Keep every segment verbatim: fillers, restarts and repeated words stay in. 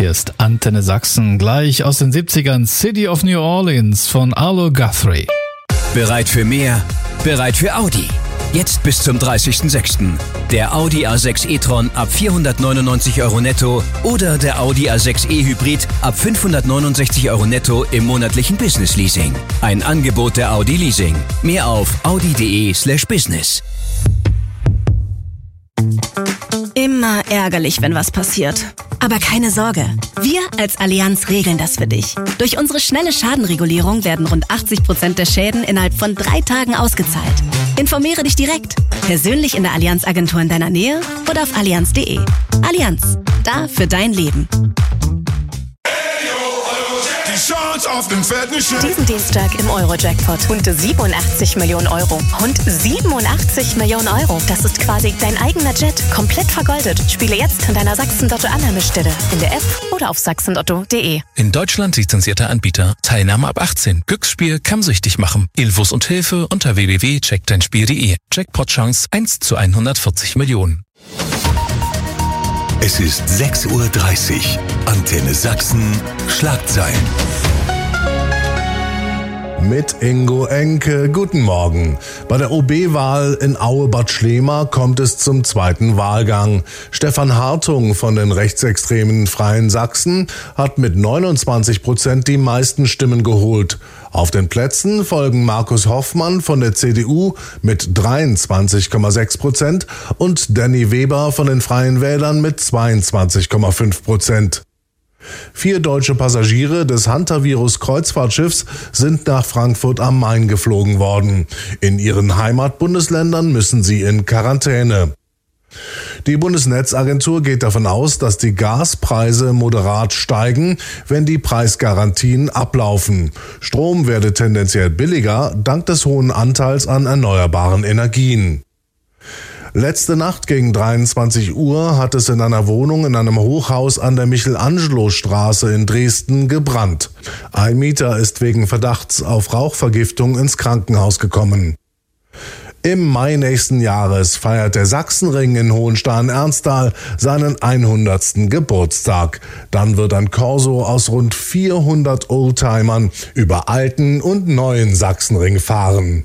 Hier ist Antenne Sachsen, gleich aus den siebzigern, City of New Orleans von Arlo Guthrie. Bereit für mehr? Bereit für Audi. Jetzt bis zum dreißigsten sechsten Der Audi A sechs e-tron ab vierhundertneunundneunzig Euro netto oder der Audi A sechs e-Hybrid ab fünfhundertneunundsechzig Euro netto im monatlichen Business Leasing. Ein Angebot der Audi Leasing. Mehr auf audi.de slash business. Immer ärgerlich, wenn was passiert. Aber keine Sorge, wir als Allianz regeln das für dich. Durch unsere schnelle Schadenregulierung werden rund achtzig Prozent der Schäden innerhalb von drei Tagen ausgezahlt. Informiere dich direkt, persönlich in der Allianz-Agentur in deiner Nähe oder auf allianz punkt de. Allianz, da für dein Leben. Diesen Dienstag im Euro-Jackpot. Rund siebenundachtzig Millionen Euro. Rund siebenundachtzig Millionen Euro. Das ist quasi dein eigener Jet. Komplett vergoldet. Spiele jetzt an deiner Sachsen-Lotto-Annahmestelle. In der App oder auf sachsen lotto punkt de. In Deutschland lizenzierter Anbieter. Teilnahme ab achtzehn. Glücksspiel kann süchtig machen. Infos und Hilfe unter w w w punkt check dein spiel punkt de. Jackpot-Chance eins zu hundertvierzig Millionen. Es ist sechs Uhr dreißig. Antenne Sachsen. Schlagzeilen. Mit Ingo Enke, guten Morgen. Bei der O B-Wahl in Aue-Bad Schlema kommt es zum zweiten Wahlgang. Stefan Hartung von den rechtsextremen Freien Sachsen hat mit neunundzwanzig Prozent die meisten Stimmen geholt. Auf den Plätzen folgen Markus Hoffmann von der C D U mit dreiundzwanzig Komma sechs Prozent und Danny Weber von den Freien Wählern mit zweiundzwanzig Komma fünf Prozent. Vier deutsche Passagiere des Hantavirus-Kreuzfahrtschiffs sind nach Frankfurt am Main geflogen worden. In ihren Heimatbundesländern müssen sie in Quarantäne. Die Bundesnetzagentur geht davon aus, dass die Gaspreise moderat steigen, wenn die Preisgarantien ablaufen. Strom werde tendenziell billiger, dank des hohen Anteils an erneuerbaren Energien. Letzte Nacht gegen dreiundzwanzig Uhr hat es in einer Wohnung in einem Hochhaus an der Michelangelo-Straße in Dresden gebrannt. Ein Mieter ist wegen Verdachts auf Rauchvergiftung ins Krankenhaus gekommen. Im Mai nächsten Jahres feiert der Sachsenring in Hohenstein-Ernsthal seinen hundertsten Geburtstag. Dann wird ein Corso aus rund vierhundert Oldtimern über alten und neuen Sachsenring fahren.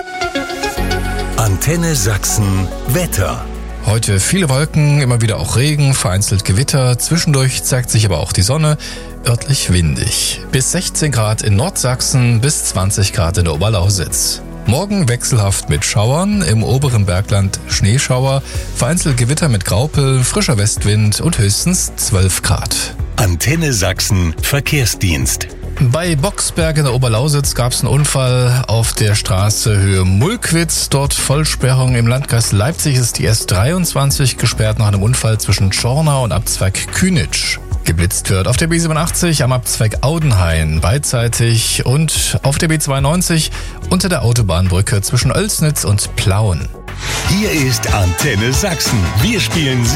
Antenne Sachsen Wetter. Heute viele Wolken, immer wieder auch Regen, vereinzelt Gewitter. Zwischendurch zeigt sich aber auch die Sonne, örtlich windig. Bis sechzehn Grad in Nordsachsen, bis zwanzig Grad in der Oberlausitz. Morgen wechselhaft mit Schauern, im oberen Bergland Schneeschauer, vereinzelt Gewitter mit Graupel, frischer Westwind und höchstens zwölf Grad. Antenne Sachsen Verkehrsdienst. Bei Boxberg in der Oberlausitz gab es einen Unfall auf der Straße Höhe Mulkwitz. Dort Vollsperrung. Im Landkreis Leipzig ist die S dreiundzwanzig gesperrt nach einem Unfall zwischen Schorna und Abzweig Künitsch. Geblitzt wird auf der B siebenundachtzig am Abzweig Audenhain beidseitig und auf der B zweiundneunzig unter der Autobahnbrücke zwischen Oelsnitz und Plauen. Hier ist Antenne Sachsen. Wir spielen